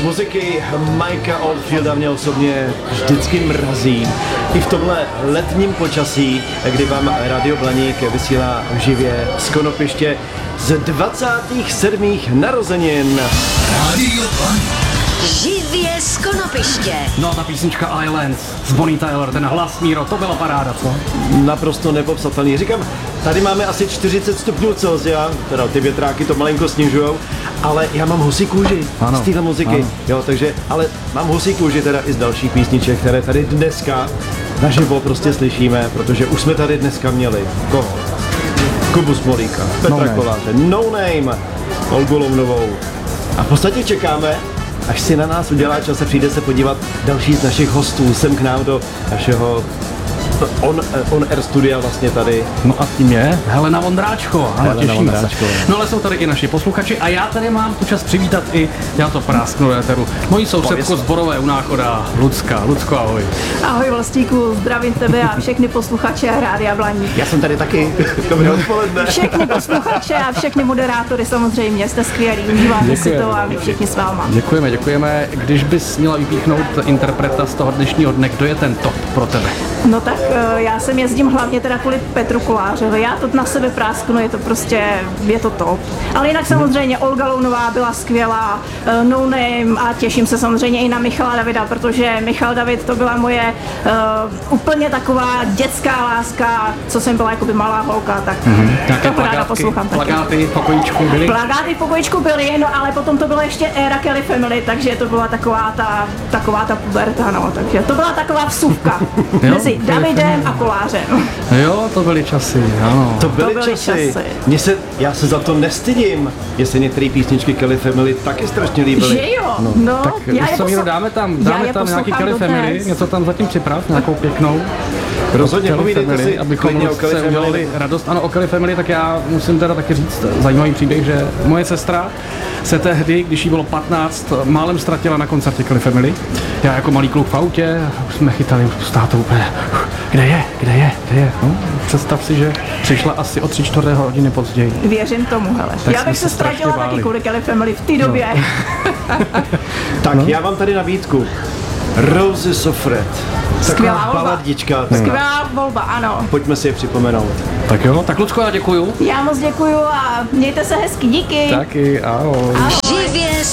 muziky Mikea Oldfielda mě osobně vždycky mrazí. I v tomhle letním počasí, kdy vám Radio Blaník vysílá živě z Konopiště z 27. narozenin. Radio Blaník. Živě z Konopiště. No a ta písnička Islands s Bonnie Tyler, ten hlas, Míro, to byla paráda, co? Naprosto nepopsatelný. Říkám, tady máme asi 40 stupňů Celsia, teda ty větráky to malinko snižujou, ale já mám husí kůži z téhle muziky, ano. Jo, takže, ale mám husí kůži teda i z dalších písniček, které tady dneska naživo prostě slyšíme, protože už jsme tady dneska měli koho? Kubu Smolíka, Petra Koláře, No Name, Olgu Lounovou. A v podstatě čekáme, až si na nás udělá čas a přijde se podívat další z našich hostů sem k nám do našeho on-air studia vlastně tady. No a tím je Helena Vondráčková. Ano, těšíme se. No ale jsou tady i naši posluchači a já tady mám tu čas přivítat i, já to prásknu do éteru, moji sousedku z Borové u Náchoda, Lucka. Lucko, ahoj. Ahoj Vlastíku, zdravím tebe a všechny posluchače Rádia Blaník. Já jsem tady taky. Dobré odpoledne. Všechny posluchače a všechny moderátory samozřejmě, jste skvělí, užíváme si to a my všichni s váma. Děkujeme. Když bys měla vypíchnout interpreta z toho dnešního dne, kdo je ten top pro tebe? No tak já sem jezdím hlavně teda kvůli Petru Kolářovi, já to na sebe prásknu, je to top. Ale jinak samozřejmě Olga Lounová byla skvělá, No Name a těším se samozřejmě i na Michala Davida, protože Michal David to byla moje úplně taková dětská láska, co jsem byla jakoby malá holka, tak to ráda poslouchám taky. Plakáty v pokojíčku byly? Plakáty v pokojíčku byly, no ale potom to byla ještě éra Kelly Family, takže to byla taková ta puberta, no, takže to byla taková vsuvka mezi Davidem a Kolářem. Jo, to byly časy, ano. To byly časy. Já se za to nestydím. Mně se některé písničky Kelly Family taky strašně líbily. Že jo? No, tak dáme tam nějaký Kelly Family, něco tam zatím připrav, nějakou pěknou. Rozhodně, povídejte si abychom se udělali radost. Ano, o Kelly Family, tak já musím teda taky říct zajímavý příběh, že moje sestra se tehdy, když jí bylo 15, málem ztratila na koncertě Kelly Family. Já jako malý kluk v autě, už jsme chytali s tátou úplně, kde je? No, představ si, že přišla asi o 3/4 hodiny později. Věřím tomu, hele. Tak já bych se ztratila taky kvůli Kelly Family v té době. Tak já mám tady nabídku. Roses of Red. Skvělá baladička. Skvělá volba, ano. Pojďme si je připomenout. Tak jo, tak Lucko, já děkuju. Já moc děkuju a mějte se hezky, díky. Taky, ahoj. Živě